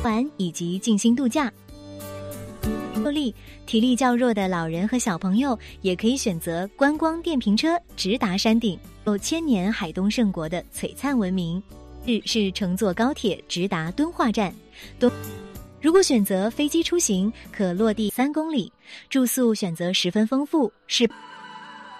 玩以及静心度假。体力较弱的老人和小朋友也可以选择观光电瓶车直达山顶。有千年海东圣国的璀璨文明，是乘坐高铁直达敦化站。如果选择飞机出行，可落地3公里，住宿选择十分丰富，是